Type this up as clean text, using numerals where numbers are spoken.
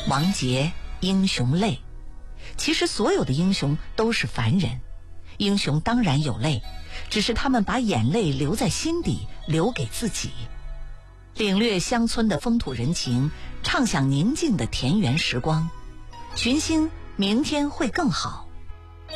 王杰，英雄泪。其实所有的英雄都是凡人，英雄当然有泪，只是他们把眼泪留在心底，留给自己。领略乡村的风土人情，畅享宁静的田园时光。群星，明天会更好。